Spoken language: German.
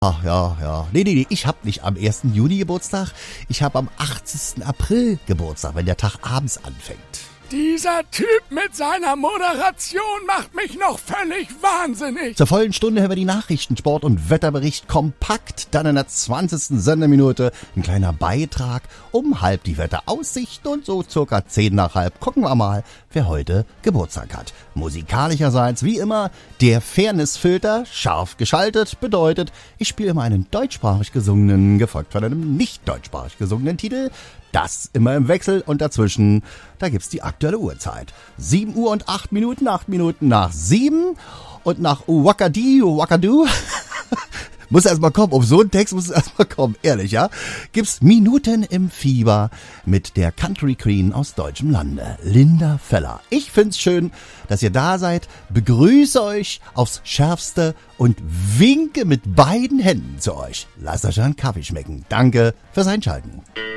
Ach ja. Nee, ich hab nicht am 1. Juni Geburtstag. Ich hab am 80. April Geburtstag, wenn der Tag abends anfängt. Dieser Typ mit seiner Moderation macht mich noch völlig wahnsinnig. Zur vollen Stunde hören wir die Nachrichten, Sport- und Wetterbericht kompakt. Dann in der 20. Sendeminute ein kleiner Beitrag um halb die Wetteraussicht und so circa 10 nach halb gucken wir mal, wer heute Geburtstag hat. Musikalischerseits wie immer der Fairnessfilter scharf geschaltet bedeutet, ich spiele immer einen deutschsprachig gesungenen, gefolgt von einem nicht deutschsprachig gesungenen Titel. Das immer im Wechsel und dazwischen, da gibt's die aktuelle Uhrzeit. 7 Uhr und 8 Minuten, 8 Minuten nach 7 und nach Wakadu. Muss erstmal kommen, auf so einen Text muss es erstmal kommen, ehrlich, ja? Gibt's Minuten im Fieber mit der Country Queen aus deutschem Lande, Linda Feller. Ich find's schön, dass ihr da seid, begrüße euch aufs Schärfste und winke mit beiden Händen zu euch. Lasst euch einen Kaffee schmecken. Danke fürs Einschalten.